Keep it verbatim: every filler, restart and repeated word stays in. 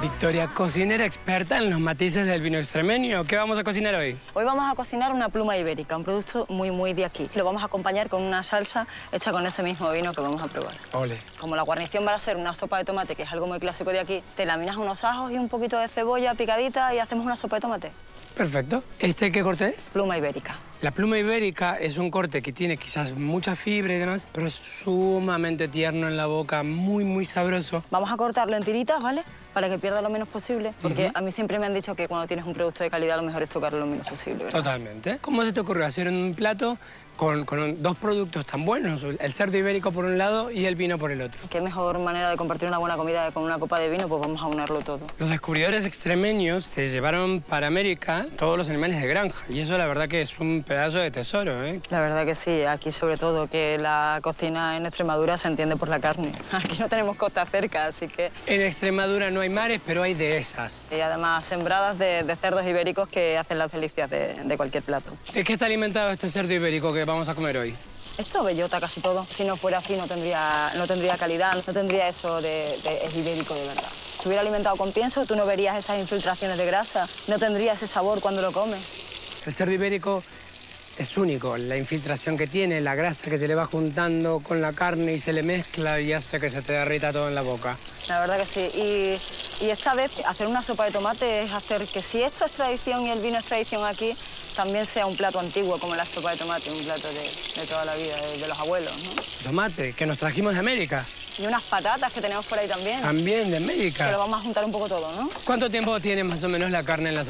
Victoria, cocinera experta en los matices del vino extremeño. ¿Qué vamos a cocinar hoy? Hoy vamos a cocinar una pluma ibérica, un producto muy, muy de aquí. Lo vamos a acompañar con una salsa hecha con ese mismo vino que vamos a probar. Ole. Como la guarnición va a ser una sopa de tomate, que es algo muy clásico de aquí, te laminas unos ajos y un poquito de cebolla picadita y hacemos una sopa de tomate. Perfecto. ¿Este qué corte es? Pluma ibérica. La pluma ibérica es un corte que tiene quizás mucha fibra y demás, pero es sumamente tierno en la boca, muy, muy sabroso. Vamos a cortarlo en tiritas, ¿vale? Para que pierda lo menos posible, porque Uh-huh. a mí siempre me han dicho que cuando tienes un producto de calidad lo mejor es tocarlo lo menos posible, ¿verdad? Totalmente. ¿Cómo se te ocurrió hacer un plato con, con un- dos productos tan buenos? El cerdo ibérico por un lado y el vino por el otro. Qué mejor manera de compartir una buena comida que con una copa de vino, pues vamos a unirlo todo. Los descubridores extremeños se llevaron para América todos los animales de granja y eso la verdad que es un pedazo de tesoro, ¿eh? La verdad que sí, aquí sobre todo que la cocina en Extremadura se entiende por la carne. Aquí no tenemos costa cerca, así que... En Extremadura no hay mares, pero hay dehesas. Y además sembradas de, de cerdos ibéricos que hacen las delicias de, de cualquier plato. ¿De qué está alimentado este cerdo ibérico que vamos a comer hoy? Esto es bellota casi todo. Si no fuera así no tendría, no tendría calidad, no tendría eso de, de es ibérico de verdad. Si estuviera alimentado con pienso, tú no verías esas infiltraciones de grasa, no tendría ese sabor cuando lo comes. El cerdo ibérico es único, la infiltración que tiene, la grasa que se le va juntando con la carne y se le mezcla y hace que se te derrita todo en la boca. La verdad que sí. Y, y esta vez hacer una sopa de tomate es hacer que si esto es tradición y el vino es tradición aquí, también sea un plato antiguo como la sopa de tomate, un plato de, de toda la vida, de, de los abuelos, ¿no? Tomate, que nos trajimos de América. Y unas patatas que tenemos por ahí también, También de que lo América. vamos a juntar un poco todo, ¿no? ¿Cuánto tiempo tiene más o menos la carne en la